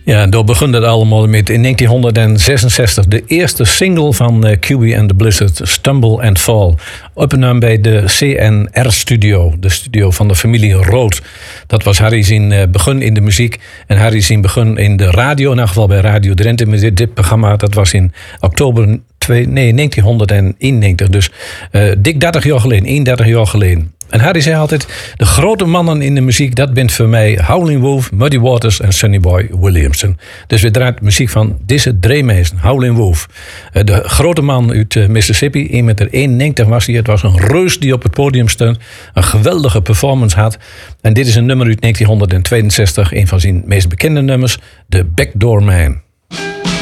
Ja, daar begon het allemaal met in 1966 de eerste single van QB and the Blizzard, Stumble and Fall. Opgenomen bij de CNR-studio, de studio van de familie Rood. Dat was Harry zijn begin in de muziek en Harry zijn begin in de radio, in elk geval bij Radio Drenthe met dit programma. Dat was in oktober 1991, dus dik 30 jaar geleden, 31 jaar geleden. En Harry zei altijd, de grote mannen in de muziek, dat bent voor mij Howlin' Wolf, Muddy Waters en Sonny Boy Williamson. Dus we draaien muziek van deze Dreemeisen, Howlin' Wolf. De grote man uit Mississippi, 1,91 meter was hij. Het was een reus die op het podium stond, een geweldige performance had. En dit is een nummer uit 1962, een van zijn meest bekende nummers, The Backdoor Man.